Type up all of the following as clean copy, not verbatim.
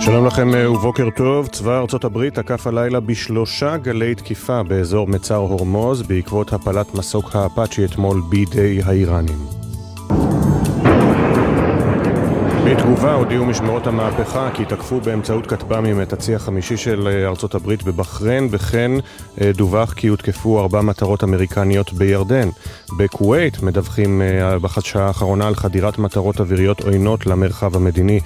שלום לכם ובוקר טוב. צבא ארצות הברית תקף הלילה ב3 גלי תקיפה באזור מצר הורמוז בעקבות הפלת מסוק האפאצ'י אתמול בידי האיראנים. בתגובה הודיעו משמרות המהפכה כי תקפו באמצעות כטב"מים את הצי החמישי של ארצות הברית בבחריין, וכן דווח כי הותקפו 4 מטרות אמריקניות בירדן. בכווית מדווחים בחדשה האחרונה על חדירת מטרות אוויריות עוינות למרחב המדיני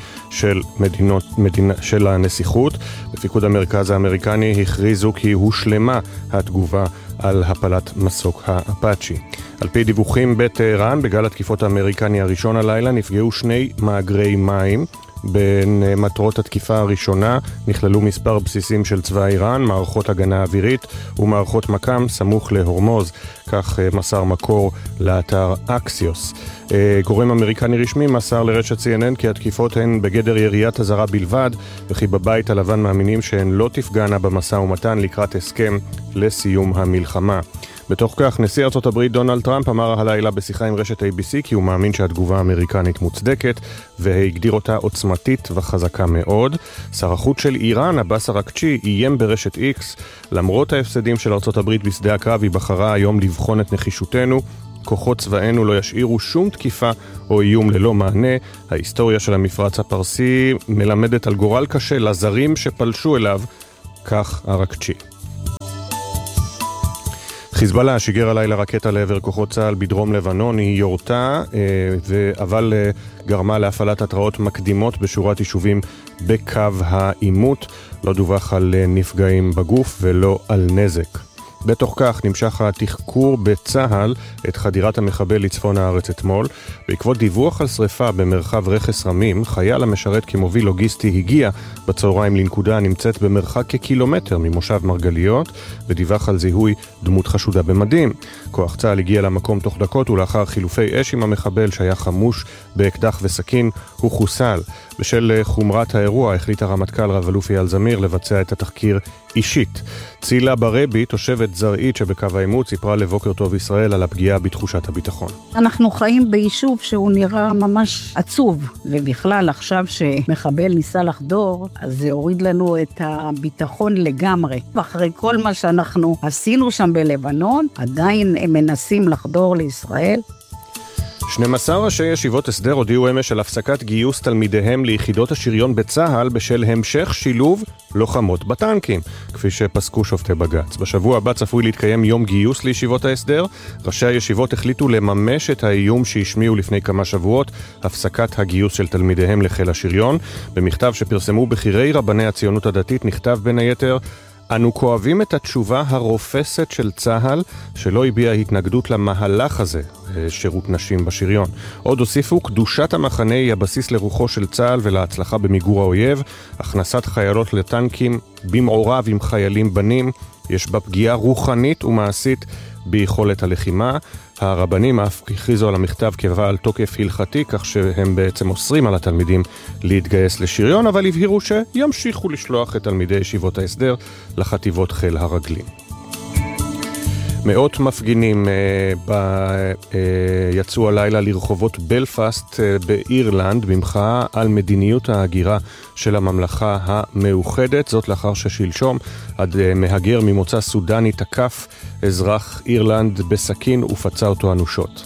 של הנסיכות. בפיקוד המרכז האמריקני הכריזו כי הושלמה התגובה על הפלת מסוק האפאצ'י. על פי דיווחים בטהרן, בגל התקיפות האמריקני הראשון הלילה נפגעו 2 מאגרי מים. בין מטרות התקיפה הראשונה נכללו מספר בסיסים של צבא איראן, מערכות הגנה אווירית ומערכות מקם סמוך להורמוז, כך מסר מקור לאתר אקסיוס. גורם אמריקני רשמי מסר לרשת CNN כי התקיפות הן בגדר יריית אזהרה בלבד, וכי בבית הלבן מאמינים שהן לא תפגענה במשא ומתן לקראת הסכם לסיום המלחמה. בתוך כך, נשיא ארצות הברית דונלד טראמפ אמר הלילה בשיחה עם רשת ABC כי הוא מאמין שהתגובה האמריקנית מוצדקת והגדיר אותה עוצמתית וחזקה מאוד. שר החוץ של איראן, עבאס אראקצ'י, איים ברשת X, למרות ההפסדים של ארצות הברית בשדה הקרב, היא בחרה היום לבחון את נחישותנו. כוחות צבאנו לא ישאירו שום תקיפה או איום ללא מענה. ההיסטוריה של המפרץ הפרסי מלמדת על גורל קשה לזרים שפלשו אליו, כך אראקצ'י. חיזבאללה שיגר הלילה רקטה לעבר כוחות צה"ל בדרום לבנון. היא יורתה, אבל גרמה להפעלת התראות מקדימות בשורת יישובים בקו העימות. לא דווח על נפגעים בגוף ולא על נזק. בתוך כך נמשך התחקור בצה"ל את חדירת המחבל לצפון הארץ אתמול. בעקבות דיווח על שריפה במרחב רכס רמים, חייל המשרת כמוביל לוגיסטי הגיע בצהריים לנקודה הנמצאת במרחק כקילומטר ממושב מרגליות, ודיווח על זיהוי דמות חשודה במדים. כוח צה"ל הגיע למקום תוך דקות, ולאחר חילופי אש עם המחבל שהיה חמוש באקדח וסכין, הוא חוסל. בשל חומרת האירוע החליט הרמטכ"ל רב-אלוף אייל זמיר לבצע את התחקיר אישית. צילה ברבי, תושבת זרעית שבקו העימות, סיפרה לבוקר טוב ישראל על הפגיעה בתחושת הביטחון. אנחנו חיים ביישוב שהוא נראה ממש עצוב, ובכלל עכשיו שמחבל ניסה לחדור, אז זה הוריד לנו את הביטחון לגמרי. ואחרי כל מה שאנחנו עשינו שם בלבנון, עדיין הם מנסים לחדור לישראל. 12 ראשי ישיבות הסדר הודיעו אמש על הפסקת גיוס תלמידיהם ליחידות השריון בצה"ל בשל המשך שילוב לוחמות בטנקים, כפי שפסקו שופטי בג"ץ. בשבוע הבא צפוי להתקיים יום גיוס לישיבות ההסדר. ראשי הישיבות החליטו לממש את האיום שהשמיעו לפני כמה שבועות, הפסקת הגיוס של תלמידיהם לחיל השריון. במכתב שפרסמו בחירי רבני הציונות הדתית נכתב בין היתר: אנו כואבים את התשובה הרופסת של צה"ל שלא הביע התנגדות למהלך הזה, שירות נשים בשריון. עוד הוסיפו: קדושת המחנה היא הבסיס לרוחו של צה"ל ולהצלחה במיגור האויב. הכנסת חיילות לטנקים במעורב עם חיילים בנים, יש בה פגיעה רוחנית ומעשית ביכולת הלחימה. הרבנים אף הכריזו על המכתב כבעל תוקף הלכתי, כך שהם בעצם אוסרים על התלמידים להתגייס לשריון, אבל הבהירו שימשיכו לשלוח את תלמידי ישיבות ההסדר לחטיבות חיל הרגלים. מאות מפגינים יצאו הלילה לרחובות בלפאסט באירלנד במחאה על מדיניות ההגירה של הממלכה המאוחדת. זאת לאחר ששלשום מהגר ממוצא סודני תקף אזרח אירלנד בסכין ופצע אותו אנושות.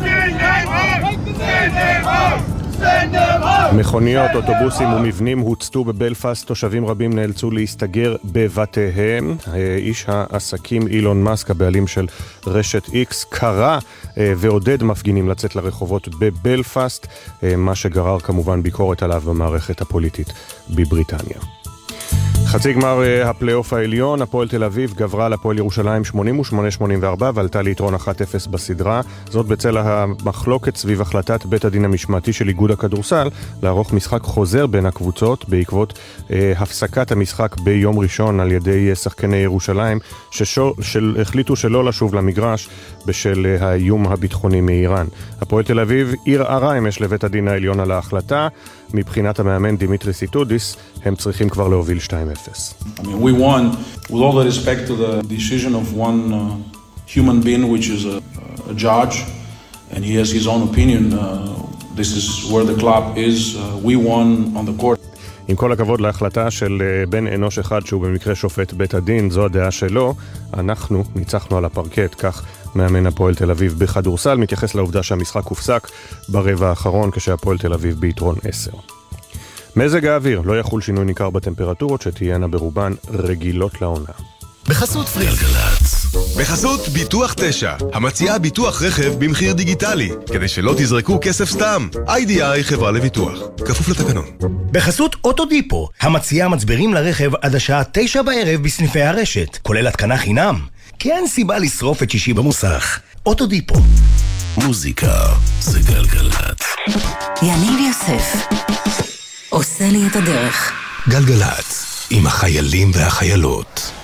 מכוניות, אוטובוסים ומבנים הוצתו בבלפאסט. תושבים רבים נאלצו להסתגר בבתיהם. איש העסקים אילון מאסק, הבעלים של רשת X, קרא ועודד מפגינים לצאת לרחובות בבלפאסט, מה שגרר כמובן ביקורת עליו במערכת הפוליטית בבריטניה. חצי גמר הפלייאוף העליון, הפועל תל אביב גברה על הפועל ירושלים 88-84 ועלתה ליתרון 1-0 בסדרה. זאת בצל המחלוקת סביב החלטת בית הדין המשמעתי של איגוד הכדורסל לערוך משחק חוזר בין הקבוצות בעקבות הפסקת המשחק ביום ראשון על ידי שחקני ירושלים שהחליטו שלא לשוב למגרש בשל האיום הביטחוני מאיראן. הפועל תל אביב ערערה אמש לבית הדין העליון על ההחלטה. מבחינת המאמן דימיטרי סיטודיס הם צריכים כבר להוביל 2-0. I mean, we won with all the respect to the decision of one human being, which is a judge, and he has his own opinion. This is where the club is. We won on the court. עם כל הכבוד להחלטה של בן אנוש אחד שהוא במקרה שופט בית הדין, זו הדעה שלו, אנחנו ניצחנו על הפרקט, כך מאמן הפועל תל אביב בכדורסל, מתייחס לעובדה שהמשחק הופסק ברבע האחרון כשהפועל תל אביב ביתרון 10. מזג האוויר, לא יחול שינוי ניכר בטמפרטורות שתהיינה ברובן רגילות לעונה. בחסות גלגלצ. בחסות ביטוח 9, המציעה ביטוח רכב במחיר דיגיטלי, כדי שלא תזרקו כסף סתם. IDI חברה לביטוח, כפוף לתקנון. בחסות אוטודיפו, המציעה מצברים לרכב עד השעה 9 בערב בסניפי הרשת, כולל התקנה חינם. כי אין סיבה לשרוף את שישי במוסך. אוטודיפו. מוזיקה זה גלגלצ. יניב יוסף עושה לי את הדרך. גלגלצ, עם החיילים והחיילות.